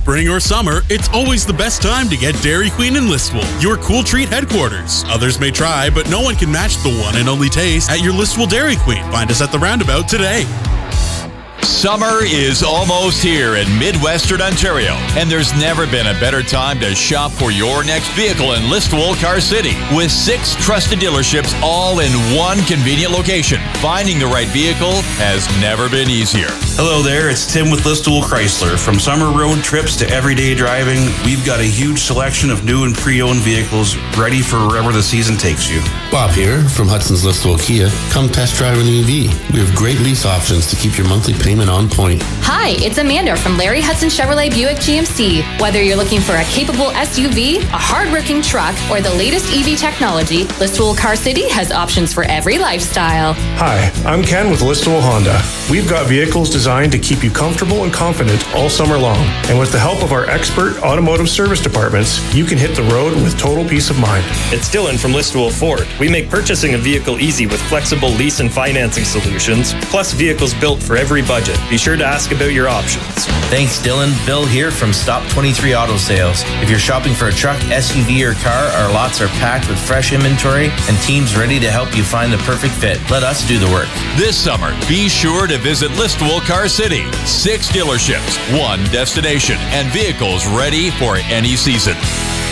spring or summer, it's always the best time to get Dairy Queen in Listowel, your cool treat headquarters. Others may try, but no one can match the one and only taste at your Listowel Dairy Queen. Find us at the Roundabout today. Summer is almost here in Midwestern Ontario, and there's never been a better time to shop for your next vehicle in Listowel Car City. With 6 trusted dealerships all in one convenient location, finding the right vehicle has never been easier. Hello there, it's Tim with Listowel Chrysler. From summer road trips to everyday driving, we've got a huge selection of new and pre-owned vehicles ready for wherever the season takes you. Bob here from Hudson's Listowel Kia. Come test drive an EV. We have great lease options to keep your monthly payment on point. Hi, it's Amanda from Larry Hudson Chevrolet Buick GMC. Whether you're looking for a capable SUV, a hard-working truck, or the latest EV technology, Listowel Car City has options for every lifestyle. Hi, I'm Ken with Listowel Honda. We've got vehicles designed to keep you comfortable and confident all summer long. And with the help of our expert automotive service departments, you can hit the road with total peace of mind. It's Dylan from Listowel Ford. We make purchasing a vehicle easy with flexible lease and financing solutions, plus vehicles built for every budget. Be sure to ask about your options. Thanks, Dylan. Bill here from Stop 23 Auto Sales. If you're shopping for a truck, SUV, or car, our lots are packed with fresh inventory and teams ready to help you find the perfect fit. Let us do the work. This summer, be sure to visit Listowel Car City. 6 dealerships, 1 destination, and vehicles ready for any season.